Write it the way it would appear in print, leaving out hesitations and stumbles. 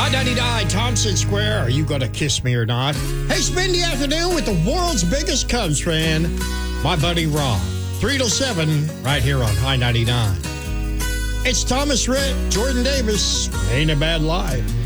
I-99 Thompson Square. Are you going to kiss me or not? Hey, spend the afternoon with the world's biggest Cubs fan, my buddy Ron. 3 till 7, right here on High 99. It's Thomas Rhett, Jordan Davis. Ain't a bad life.